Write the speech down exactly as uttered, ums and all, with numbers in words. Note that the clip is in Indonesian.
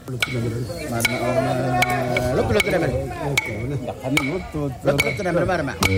Marma, lo piloto de mer. Lo piloto de mer, marma.